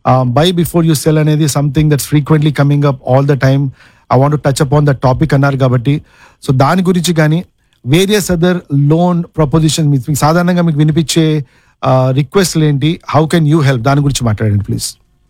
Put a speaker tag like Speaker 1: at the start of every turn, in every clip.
Speaker 1: Buy before you sell అనేది something that's frequently coming up all the time. I want to touch upon that topic అన్నారు కాబట్టి so దాని గురించి కానీ various other loan preposition మీకు సాధారణంగా మీకు వినిపించే రిక్వెస్ట్లు ఏంటి, హౌ కెన్ యూ హెల్ప్, దాని గురించి మాట్లాడండి please.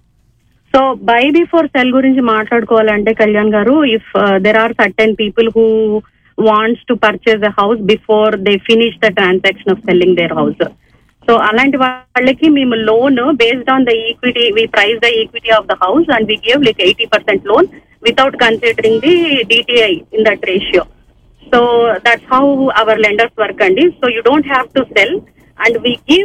Speaker 2: So by before cell గురించి మాట్లాడుకోవాలంటే కళ్యాణ్ గారు, if there are certain people who wants to purchase a house before they finish the transaction of selling their house. So అలాంటి వాళ్ళకి మేము loan based on the equity, we price the equity of the house and we give like 80% loan without considering the DTI in that ratio. So that's how our lenders work, Andy. So you don't have to sell, and we give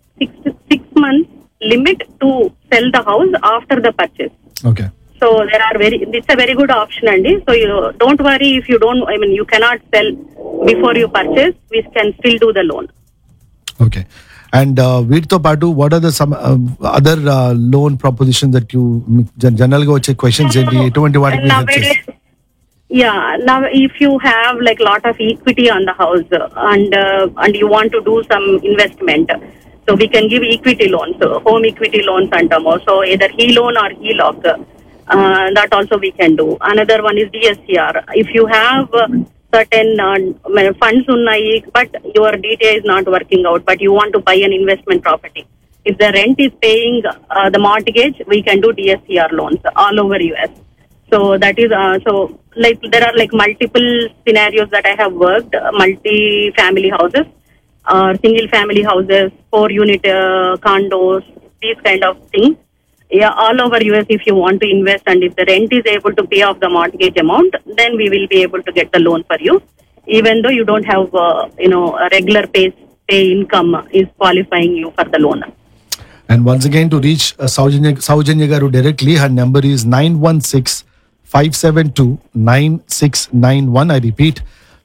Speaker 2: 6 months limit to sell the house after the purchase.
Speaker 1: Okay.
Speaker 2: So it's a very good option, Andy. So you don't worry if you don't, I mean, you cannot sell before you purchase, we can still do the loan.
Speaker 1: Okay. And వీటితో పాటు what are the some other loan propositions that you general గా వచ్చే questions ఏంటి, ఎటువంటి వాటికి help చేస్తారు?
Speaker 2: Yeah, now if you have like lot of equity on the house and you want to do some investment, so we can give equity loans, so home equity loans antamo. So either HELoan or HELOC, that also we can do. Another one is DSCR. If you have certain funds unnai but your DTA is not working out, but you want to buy an investment property, if the rent is paying the mortgage, we can do DSCR loans all over US. So that is so like there are like multiple scenarios that I have worked, multi-family houses or single family houses, 4-unit condos, these kind of things. Yeah, all over US if you want to invest, and if the rent is able to pay off the mortgage amount, then we will be able to get the loan for you, even though you don't have a regular pay income is qualifying you for the loan.
Speaker 1: And once again, to reach Saujanya Garu directly, her number is 916-572-9691. I repeat,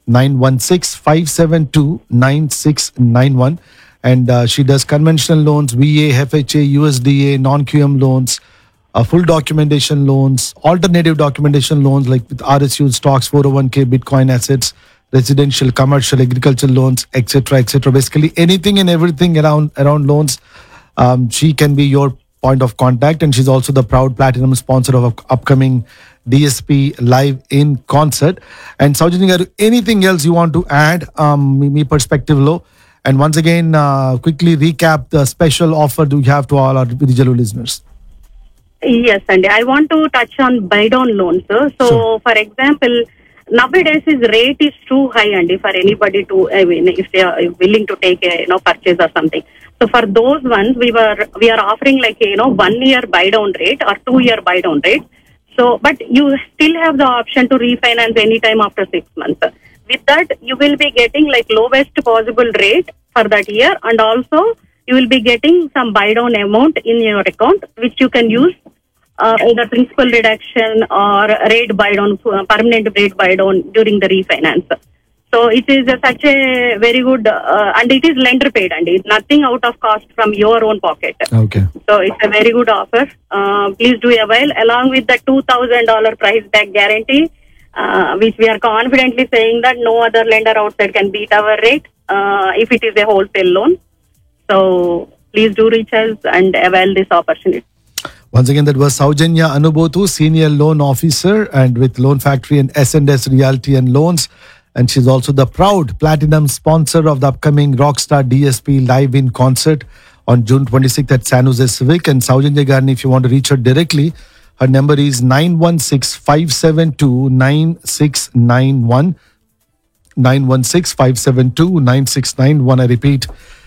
Speaker 1: 916-572-9691. And she does conventional loans, VA, FHA, USDA, non-QM loans, full documentation loans, alternative documentation loans like with RSUs, stocks, 401k, Bitcoin assets, residential, commercial, agricultural loans, etc., etc. Basically, anything and everything around loans. She can be your point of contact, and she's also the proud platinum sponsor of upcoming DSP Live in Concert. And Saujanya Garu, anything else you want to add? Me perspective low. And once again, quickly recap the special offer do you have to all our Vijalu listeners.
Speaker 2: Yes, and I want to touch on buy down loans. So, for example, nowadays his rate is too high, and for anybody to, I mean, if they are willing to take a purchase or something. So for those ones, we are offering like 1 year buy down rate or 2 year buy down rate. So, but you still have the option to refinance anytime after 6 months. With that, you will be getting like lowest possible rate for that year, and also you will be getting some buy down amount in your account, which you can use either principal reduction or rate buy down, permanent rate buy down during the refinance. So it is such a very good, and it is lender paid, and it's nothing out of cost from your own pocket.
Speaker 1: Okay.
Speaker 2: So it's a very good offer. Please do avail, along with the $2,000 price tag guarantee, which we are confidently saying that no other lender outside can beat our rate if it is a wholesale loan. So please do reach us and avail this opportunity.
Speaker 1: Once again, that was Saujanya Anubothu, Senior Loan Officer and with Loan Factory and S&S Realty and Loans. And she's also the proud platinum sponsor of the upcoming Rockstar DSP Live in Concert on June 26th at San Jose Civic. And Saujanya Garni, if you want to reach her directly, her number is 916-572-9691. 916-572-9691. I repeat,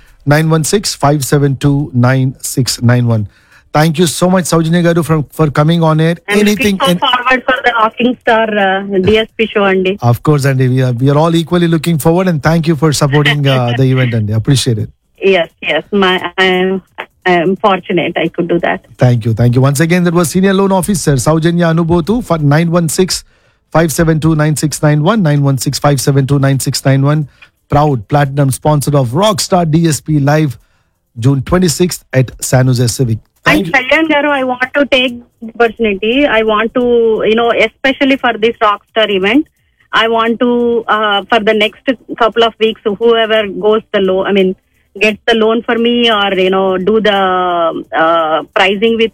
Speaker 1: 916-572-9691. Thank you so much, Saujanya Garu, for coming on air.
Speaker 2: I'm looking forward for the Rocking Star DSP show, Andy.
Speaker 1: Of course, Andy. We are all equally looking forward, and thank you for supporting the event, Andy. Appreciate it.
Speaker 2: Yes. I'm fortunate I could do that.
Speaker 1: Thank you. Once again, that was Senior Loan Officer Saujanya Anubothu for 916-572-9691, 916-572-9691. Proud platinum sponsor of Rockstar DSP Live, June 26th at San Jose Civic.
Speaker 2: And Kalyan Garu, I want to take the opportunity. I want to, especially for this Rockstar event, I want to, for the next couple of weeks, whoever goes the loan, gets the loan for me or, do the pricing with